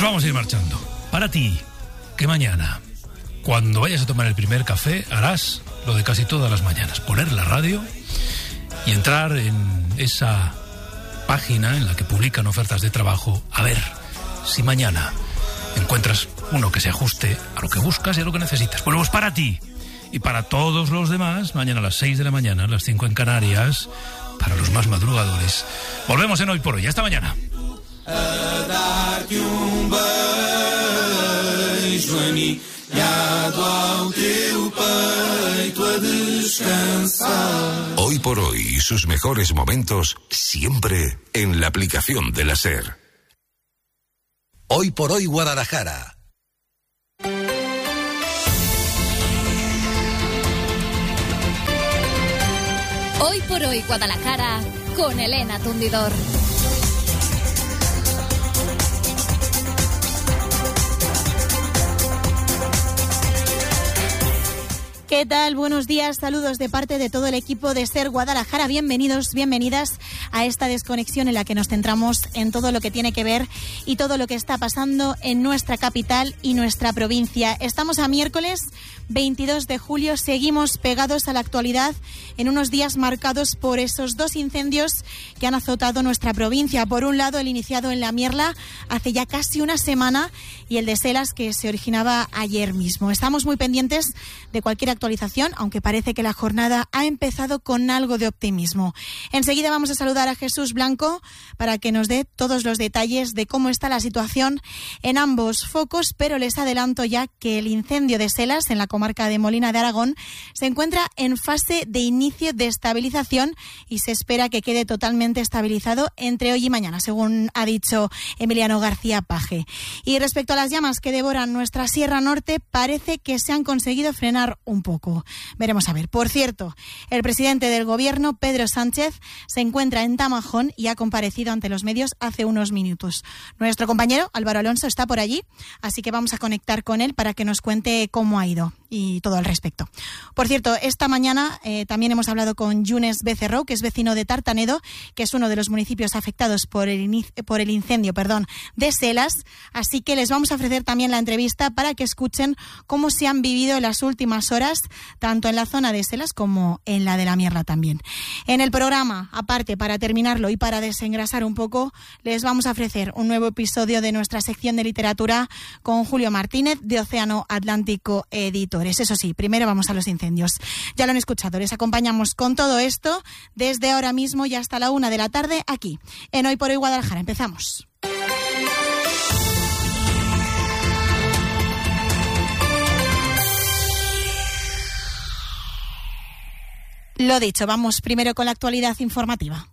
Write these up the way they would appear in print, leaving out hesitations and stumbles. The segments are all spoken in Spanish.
vamos a ir marchando. Para ti, que mañana, cuando vayas a tomar el primer café, harás lo de casi todas las mañanas: poner la radio y entrar en esa página en la que publican ofertas de trabajo, a ver si mañana encuentras uno que se ajuste a lo que buscas y a lo que necesitas. Bueno, pues para ti y para todos los demás, mañana a las 6 de la mañana, a las 5 en Canarias, para los más madrugadores. Volvemos en Hoy por Hoy. Hasta mañana. Hoy por Hoy y sus mejores momentos siempre en la aplicación de la SER. Hoy por Hoy Guadalajara. Hoy por Hoy Guadalajara con Elena Tundidor. ¿Qué tal? Buenos días, saludos de parte de todo el equipo de SER Guadalajara. Bienvenidos, bienvenidas a esta desconexión en la que nos centramos en todo lo que tiene que ver y todo lo que está pasando en nuestra capital y nuestra provincia. Estamos a miércoles 22 de julio, seguimos pegados a la actualidad en unos días marcados por esos dos incendios que han azotado nuestra provincia. Por un lado, el iniciado en La Mierla hace ya casi una semana y el de Selas, que se originaba ayer mismo. Estamos muy pendientes de cualquier actualización, aunque parece que la jornada ha empezado con algo de optimismo. Enseguida vamos a saludar a Jesús Blanco para que nos dé todos los detalles de cómo está la situación en ambos focos, pero les adelanto ya que el incendio de Selas, en la comarca de Molina de Aragón, se encuentra en fase de inicio de estabilización y se espera que quede totalmente estabilizado entre hoy y mañana, según ha dicho Emiliano García Paje. Y respecto a las llamas que devoran nuestra Sierra Norte, parece que se han conseguido frenar un poco. Veremos a ver. Por cierto, el presidente del Gobierno, Pedro Sánchez, se encuentra en Tamajón y ha comparecido ante los medios hace unos minutos. Nuestro compañero Álvaro Alonso está por allí, así que vamos a conectar con él para que nos cuente cómo ha ido y todo al respecto. Por cierto, esta mañana también hemos hablado con Yunes Becerrou, que es vecino de Tartanedo, que es uno de los municipios afectados por el incendio de Selas, así que les vamos a ofrecer también la entrevista para que escuchen cómo se han vivido las últimas horas, tanto en la zona de Selas como en la de La Mierla también. En el programa, aparte, para terminarlo y para desengrasar un poco, les vamos a ofrecer un nuevo episodio de nuestra sección de literatura con Julio Martínez, de Océano Atlántico Editores. Eso sí, primero vamos a los incendios. Ya lo han escuchado, les acompañamos con todo esto desde ahora mismo y hasta la 1 de la tarde aquí, en Hoy por Hoy Guadalajara. Empezamos. Lo dicho, vamos primero con la actualidad informativa.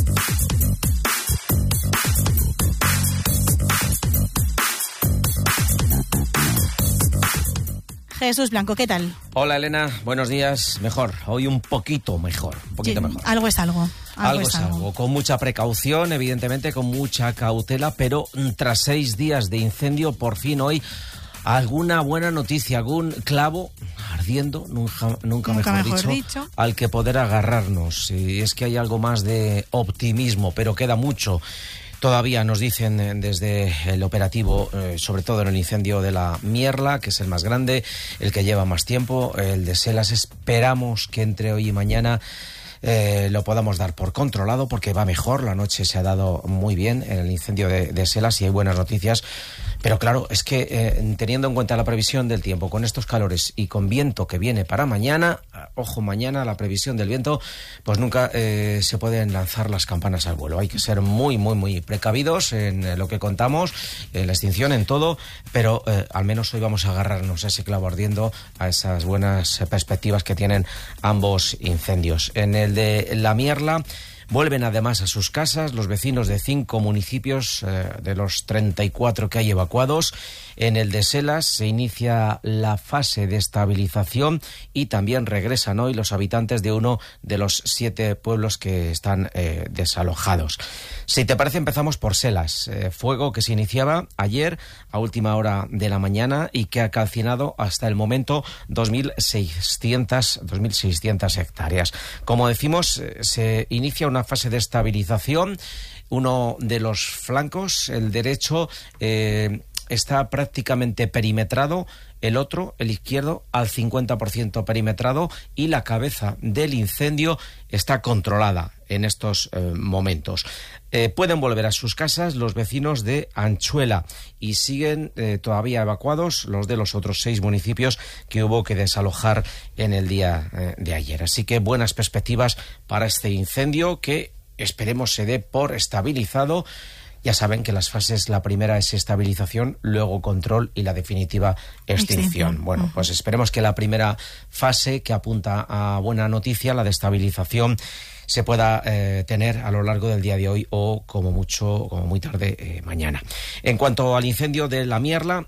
Jesús Blanco, ¿qué tal? Hola Elena, buenos días. Mejor, hoy un poquito mejor. Mejor. Algo es algo. Algo es algo. Con mucha precaución, evidentemente, con mucha cautela, pero tras 6 días de incendio, por fin hoy alguna buena noticia, algún clavo ardiendo, nunca mejor dicho, al que poder agarrarnos. Y es que hay algo más de optimismo, pero queda mucho. Todavía nos dicen desde el operativo, sobre todo en el incendio de La Mierla, que es el más grande, el que lleva más tiempo, el de Selas, esperamos que entre hoy y mañana lo podamos dar por controlado, porque va mejor. La noche se ha dado muy bien en el incendio de Selas y hay buenas noticias. Pero claro, es que teniendo en cuenta la previsión del tiempo, con estos calores y con viento que viene para mañana, ojo, mañana la previsión del viento, pues nunca se pueden lanzar las campanas al vuelo. Hay que ser muy, muy, muy precavidos en lo que contamos, en la extinción, en todo, pero al menos hoy vamos a agarrarnos a ese clavo ardiendo, a esas buenas perspectivas que tienen ambos incendios. En el de La Mierla vuelven además a sus casas los vecinos de 5 municipios de los 34 que hay evacuados. En el de Selas se inicia la fase de estabilización y también regresan hoy los habitantes de uno de los 7 pueblos que están desalojados. Si te parece, empezamos por Selas. Fuego que se iniciaba ayer a última hora de la mañana y que ha calcinado hasta el momento 2.600 hectáreas. Como decimos, se inicia una fase de estabilización. Uno de los flancos, el derecho, está prácticamente perimetrado, el otro, el izquierdo, al 50% perimetrado, y la cabeza del incendio está controlada en estos momentos. Pueden volver a sus casas los vecinos de Anchuela y siguen todavía evacuados los de los otros 6 municipios que hubo que desalojar en el día de ayer. Así que buenas perspectivas para este incendio, que esperemos se dé por estabilizado. Ya saben que las fases, la primera es estabilización, luego control y la definitiva extinción. Bueno, pues esperemos que la primera fase, que apunta a buena noticia, la de estabilización, se pueda tener a lo largo del día de hoy o como mucho, como muy tarde mañana. En cuanto al incendio de La Mierla,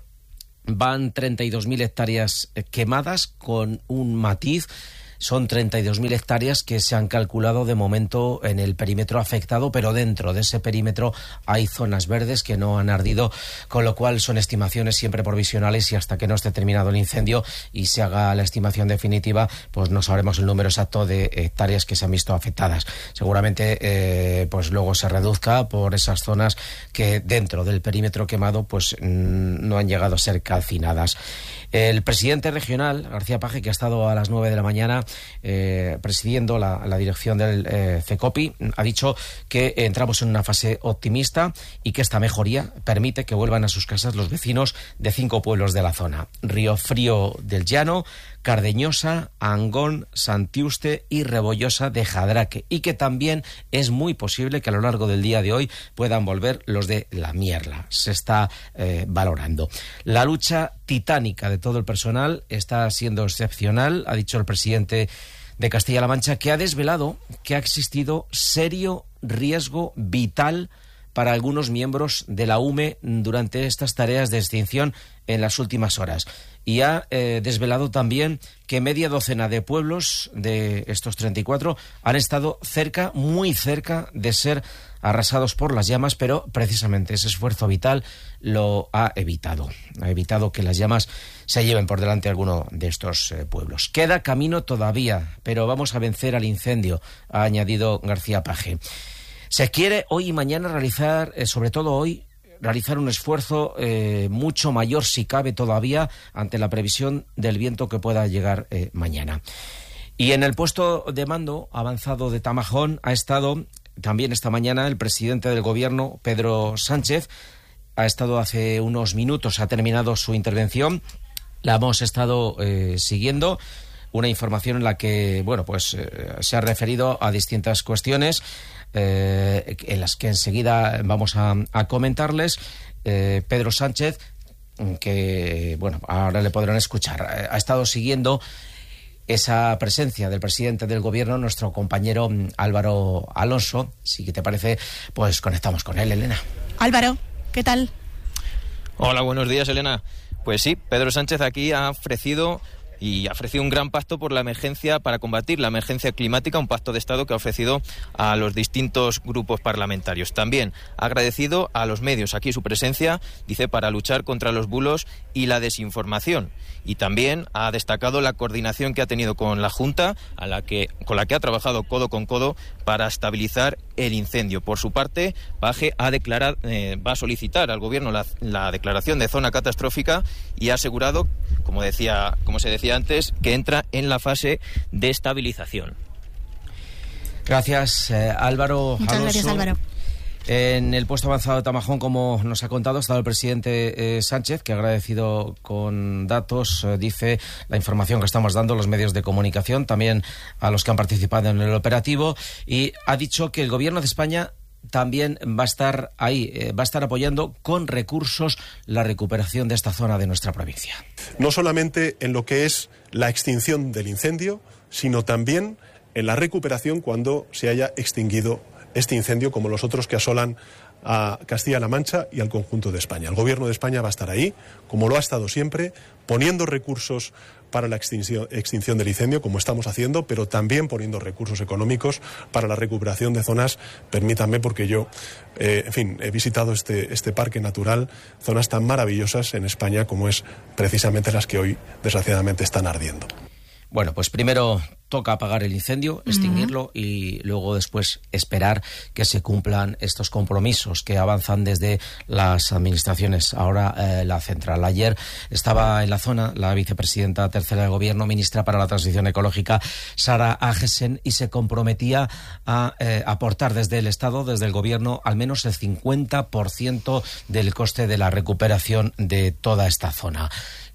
van 32.000 hectáreas quemadas, con un matiz. Son 32.000 hectáreas que se han calculado de momento en el perímetro afectado, pero dentro de ese perímetro hay zonas verdes que no han ardido, con lo cual son estimaciones siempre provisionales, y hasta que no esté terminado el incendio y se haga la estimación definitiva, pues no sabremos el número exacto de hectáreas que se han visto afectadas. Seguramente pues luego se reduzca por esas zonas que dentro del perímetro quemado pues no han llegado a ser calcinadas. El presidente regional, García Paje, que ha estado a las 9 de la mañana presidiendo la dirección del CECOPI, ha dicho que entramos en una fase optimista y que esta mejoría permite que vuelvan a sus casas los vecinos de 5 pueblos de la zona: Río Frío del Llano, Cardeñosa, Angón, Santiuste y Rebollosa de Jadraque, y que también es muy posible que a lo largo del día de hoy puedan volver los de La Mierla. Se está valorando. La lucha titánica de todo el personal está siendo excepcional, ha dicho el presidente de Castilla-La Mancha, que ha desvelado que ha existido serio riesgo vital para algunos miembros de la UME durante estas tareas de extinción en las últimas horas. Y ha desvelado también que media docena de pueblos de estos 34 han estado cerca, muy cerca de ser arrasados por las llamas, pero precisamente ese esfuerzo vital lo ha evitado. Ha evitado que las llamas se lleven por delante alguno de estos pueblos. Queda camino todavía, pero vamos a vencer al incendio, ha añadido García Paje. Se quiere hoy y mañana realizar, sobre todo hoy, realizar un esfuerzo mucho mayor, si cabe todavía, ante la previsión del viento que pueda llegar mañana. Y en el puesto de mando avanzado de Tamajón ha estado también esta mañana el presidente del gobierno, Pedro Sánchez. Ha estado hace unos minutos, ha terminado su intervención. La hemos estado siguiendo. Una información en la que, bueno, pues se ha referido a distintas cuestiones en las que enseguida vamos a comentarles. Pedro Sánchez, que, bueno, ahora le podrán escuchar, ha estado siguiendo esa presencia del presidente del gobierno, nuestro compañero Álvaro Alonso. Si te parece, pues conectamos con él, Elena. Álvaro, ¿qué tal? Hola, buenos días, Elena. Pues sí, Pedro Sánchez aquí ha ofrecido un gran pacto por la emergencia, para combatir la emergencia climática, un pacto de Estado que ha ofrecido a los distintos grupos parlamentarios. También ha agradecido a los medios aquí su presencia, dice, para luchar contra los bulos y la desinformación. Y también ha destacado la coordinación que ha tenido con la Junta, con la que ha trabajado codo con codo para estabilizar el incendio. Por su parte, Paje va a solicitar al Gobierno la declaración de zona catastrófica y ha asegurado, como se decía antes, que entra en la fase de estabilización. Gracias, Álvaro. Muchas gracias, Álvaro. En el puesto avanzado de Tamajón, como nos ha contado, ha estado el presidente Sánchez, que ha agradecido con datos, dice, la información que estamos dando los medios de comunicación, también a los que han participado en el operativo, y ha dicho que el Gobierno de España también va a estar ahí, va a estar apoyando con recursos la recuperación de esta zona de nuestra provincia. No solamente en lo que es la extinción del incendio, sino también en la recuperación cuando se haya extinguido este incendio, como los otros que asolan a Castilla-La Mancha y al conjunto de España. El Gobierno de España va a estar ahí, como lo ha estado siempre, poniendo recursos para la extinción del incendio, como estamos haciendo, pero también poniendo recursos económicos para la recuperación de zonas. Permítanme, porque yo, he visitado este parque natural, zonas tan maravillosas en España como es precisamente las que hoy, desgraciadamente, están ardiendo. Bueno, pues primero toca apagar el incendio, extinguirlo y luego después esperar que se cumplan estos compromisos que avanzan desde las administraciones. Ahora la central. Ayer estaba en la zona la vicepresidenta tercera del Gobierno, ministra para la Transición Ecológica, Sara Agesen, y se comprometía a aportar desde el Estado, desde el Gobierno, al menos el 50% del coste de la recuperación de toda esta zona.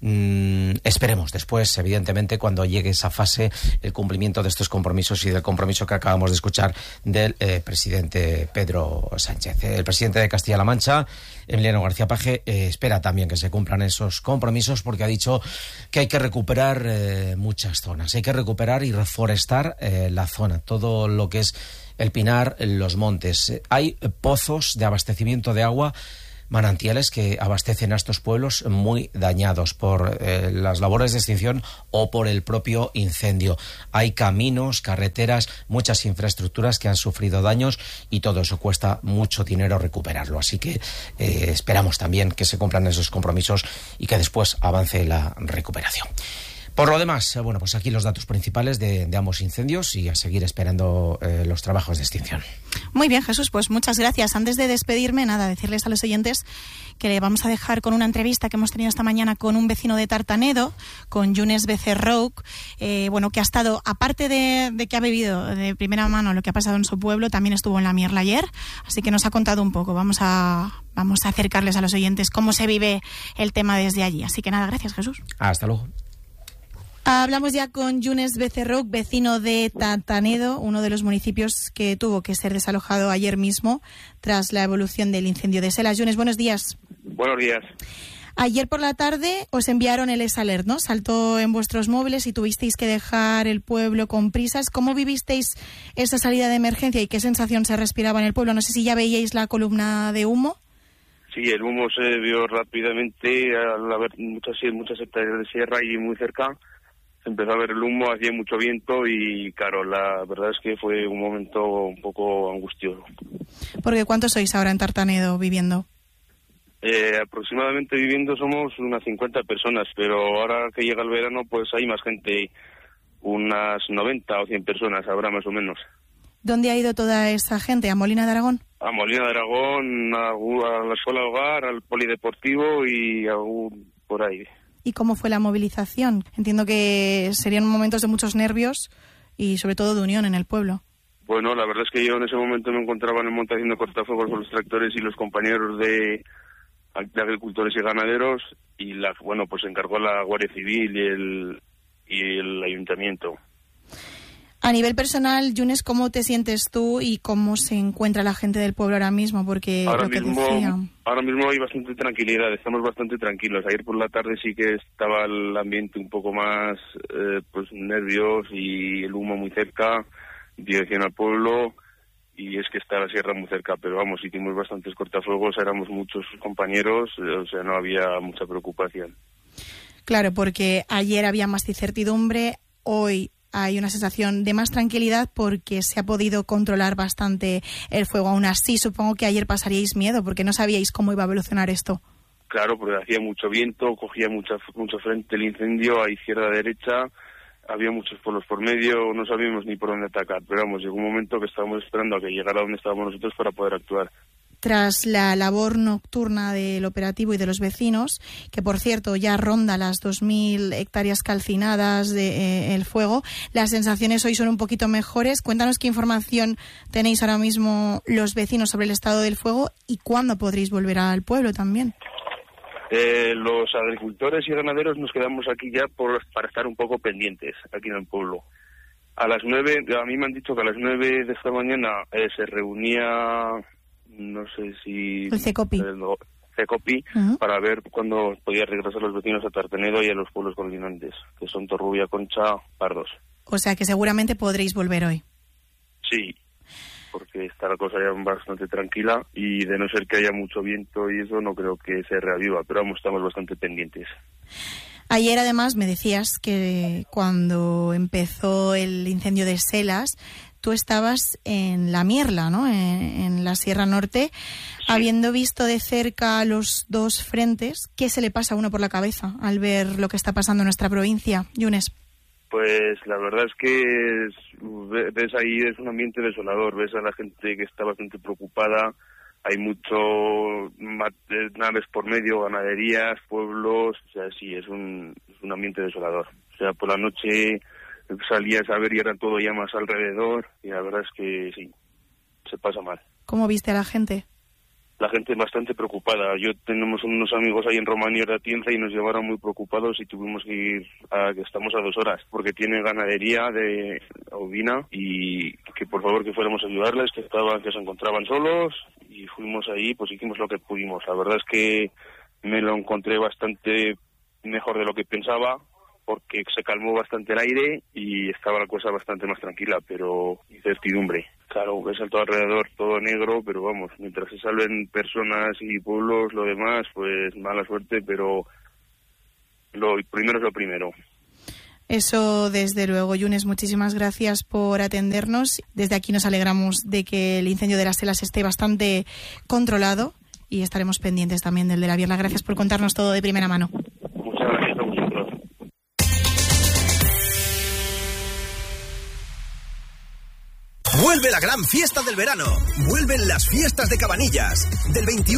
Esperemos después, evidentemente, cuando llegue esa fase, el cumplimiento de estos compromisos y del compromiso que acabamos de escuchar del presidente Pedro Sánchez. El presidente de Castilla-La Mancha, Emiliano García Paje, espera también que se cumplan esos compromisos, porque ha dicho que hay que recuperar muchas zonas, hay que recuperar y reforestar la zona, todo lo que es el Pinar, los montes. Hay pozos de abastecimiento de agua, manantiales que abastecen a estos pueblos muy dañados por las labores de extinción o por el propio incendio. Hay caminos, carreteras, muchas infraestructuras que han sufrido daños y todo eso cuesta mucho dinero recuperarlo. Así que esperamos también que se cumplan esos compromisos y que después avance la recuperación. Por lo demás, bueno, pues aquí los datos principales de ambos incendios y a seguir esperando los trabajos de extinción. Muy bien, Jesús, pues muchas gracias. Antes de despedirme, decirles a los oyentes que le vamos a dejar con una entrevista que hemos tenido esta mañana con un vecino de Tartanedo, con Yunes Becerrouk, que ha estado, aparte de que ha vivido de primera mano lo que ha pasado en su pueblo, también estuvo en la Mierla ayer, así que nos ha contado un poco. Vamos a acercarles a los oyentes cómo se vive el tema desde allí. Así que nada, gracias, Jesús. Hasta luego. Hablamos ya con Yunes Becerrouk, vecino de Tartanedo, uno de los municipios que tuvo que ser desalojado ayer mismo tras la evolución del incendio de Selas. Yunes, buenos días. Buenos días. Ayer por la tarde os enviaron el S-Alert, ¿no? Saltó en vuestros móviles y tuvisteis que dejar el pueblo con prisas. ¿Cómo vivisteis esa salida de emergencia y qué sensación se respiraba en el pueblo? No sé si ya veíais la columna de humo. Sí, el humo se vio rápidamente al haber muchas hectáreas de sierra y muy cerca. Se empezó a ver el humo, hacía mucho viento y, claro, la verdad es que fue un momento un poco angustioso. Porque ¿cuántos sois ahora en Tartanedo viviendo? Aproximadamente viviendo somos unas 50 personas, pero ahora que llega el verano pues hay más gente, unas 90 o 100 personas habrá más o menos. ¿Dónde ha ido toda esa gente? ¿A Molina de Aragón? A Molina de Aragón, a la escuela hogar, al polideportivo y por ahí. ¿Y cómo fue la movilización? Entiendo que serían momentos de muchos nervios y sobre todo de unión en el pueblo. Bueno, la verdad es que yo en ese momento me encontraba en el monte haciendo cortafuegos con los tractores y los compañeros de agricultores y ganaderos y pues se encargó la Guardia Civil y el ayuntamiento. A nivel personal, Yunes, ¿cómo te sientes tú y cómo se encuentra la gente del pueblo ahora mismo? Porque ahora mismo hay bastante tranquilidad, estamos bastante tranquilos. Ayer por la tarde sí que estaba el ambiente un poco más nervios y el humo muy cerca, dirección al pueblo, y es que está la sierra muy cerca, pero vamos, hicimos bastantes cortafuegos, éramos muchos compañeros, o sea, no había mucha preocupación. Claro, porque ayer había más incertidumbre, hoy hay una sensación de más tranquilidad porque se ha podido controlar bastante el fuego. Aún así, supongo que ayer pasaríais miedo porque no sabíais cómo iba a evolucionar esto. Claro, porque hacía mucho viento, cogía mucho frente el incendio a izquierda-derecha, había muchos pueblos por medio, no sabíamos ni por dónde atacar. Pero vamos, llegó un momento que estábamos esperando a que llegara donde estábamos nosotros para poder actuar. Tras la labor nocturna del operativo y de los vecinos, que por cierto ya ronda las 2.000 hectáreas calcinadas del fuego, las sensaciones hoy son un poquito mejores. Cuéntanos qué información tenéis ahora mismo los vecinos sobre el estado del fuego y cuándo podréis volver al pueblo también. Los agricultores y ganaderos nos quedamos aquí ya para estar un poco pendientes aquí en el pueblo. A las 9, a mí me han dicho que a las 9 de esta mañana se reunía... no sé si... El CECOPI. Para ver cuándo podía regresar los vecinos a Tartanedo y a los pueblos colindantes, que son Torrubia, Concha, Pardos. O sea que seguramente podréis volver hoy. Sí, porque está la cosa ya bastante tranquila y de no ser que haya mucho viento y eso no creo que se reaviva, pero vamos, estamos bastante pendientes. Ayer además me decías que cuando empezó el incendio de Selas, tú estabas en la Mierla, ¿no? En la Sierra Norte, sí. Habiendo visto de cerca los dos frentes, ¿qué se le pasa a uno por la cabeza al ver lo que está pasando en nuestra provincia, Yunes? Pues la verdad es que ves ahí, es un ambiente desolador, ves a la gente que está bastante preocupada, hay mucho naves por medio, ganaderías, pueblos, o sea, sí, es un ambiente desolador. O sea, por la noche salías a ver y era todo llamas alrededor, y la verdad es que sí, se pasa mal. ¿Cómo viste a la gente? La gente bastante preocupada. Tenemos unos amigos ahí en Romanía de Atienza y nos llevaron muy preocupados y tuvimos que ir que estamos a 2 horas, porque tienen ganadería de ovina y que por favor que fuéramos a ayudarles, que se encontraban solos, y fuimos ahí, pues hicimos lo que pudimos. La verdad es que me lo encontré bastante mejor de lo que pensaba, porque se calmó bastante el aire y estaba la cosa bastante más tranquila, pero incertidumbre. Claro, ves a todo alrededor, todo negro, pero vamos, mientras se salven personas y pueblos, lo demás, pues mala suerte, pero lo primero es lo primero. Eso desde luego. Yunes, muchísimas gracias por atendernos. Desde aquí nos alegramos de que el incendio de las Selas esté bastante controlado y estaremos pendientes también del de la Bierla. Gracias por contarnos todo de primera mano. Muchas gracias a vosotros. Vuelve la gran fiesta del verano. Vuelven las fiestas de Cabanillas. Del 21